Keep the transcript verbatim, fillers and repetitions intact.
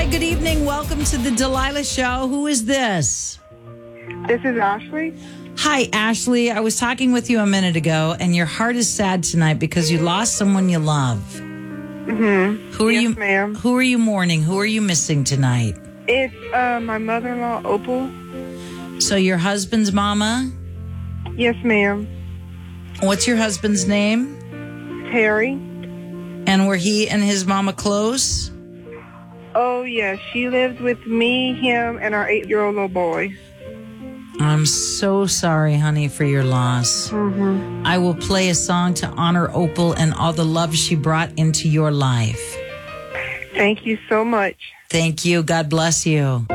Hi, good evening. Welcome to the Delilah Show. Who is this? This is Ashley. Hi, Ashley. I was talking with you a minute ago, and your heart is sad tonight because you lost someone you love. Mm-hmm. Who are yes, you, ma'am. Who are you mourning? Who are you missing tonight? It's uh, my mother-in-law, Opal. So your husband's mama? Yes, ma'am. What's your husband's name? Terry. And were he and his mama close? Oh, yes. She lives with me, him, and our eight-year-old little boy. I'm so sorry, honey, for your loss. Mm-hmm. I will play a song to honor Opal and all the love she brought into your life. Thank you so much. Thank you. God bless you.